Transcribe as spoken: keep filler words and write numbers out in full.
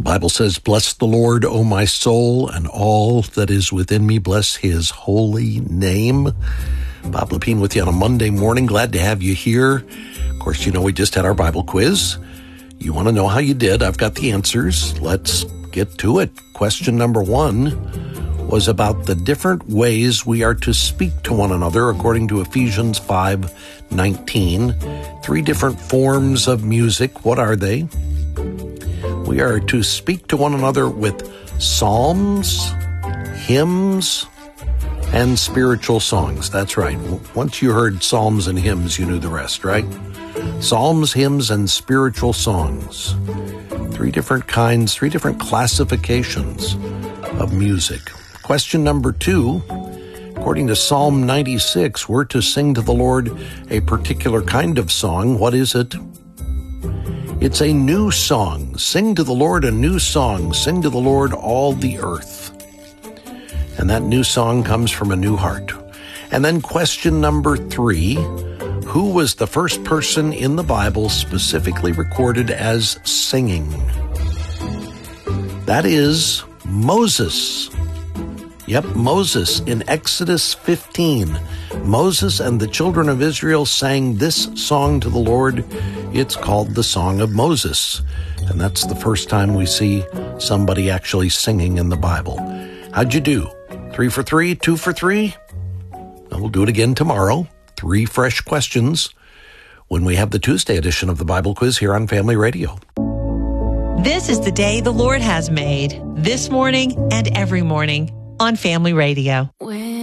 Bible says, "Bless the Lord, O my soul, and all that is within me. Bless his holy name." Bob Lepine with you on a Monday morning. Glad to have you here. Of course, you know we just had our Bible quiz. You want to know how you did? I've got the answers. Let's get to it. Question number one was about the different ways we are to speak to one another according to Ephesians five nineteen. Three different forms of music. What are they? We are to speak to one another with psalms, hymns, and spiritual songs. That's right. Once you heard psalms and hymns, you knew the rest, right? Psalms, hymns, and spiritual songs. Three different kinds, three different classifications of music. Question number two, according to Psalm ninety-six, we're to sing to the Lord a particular kind of song. What is it? It's a new song. Sing to the Lord a new song. Sing to the Lord all the earth. And that new song comes from a new heart. And then question number three, who was the first person in the Bible specifically recorded as singing? That is Moses. Yep, Moses in Exodus fifteen. Moses and the children of Israel sang this song to the Lord. It's called the Song of Moses. And that's the first time we see somebody actually singing in the Bible. How'd you do? Three for three, two for three? And we'll do it again tomorrow. Three fresh questions when we have the Tuesday edition of the Bible Quiz here on Family Radio. This is the day the Lord has made, this morning and every morning on Family Radio.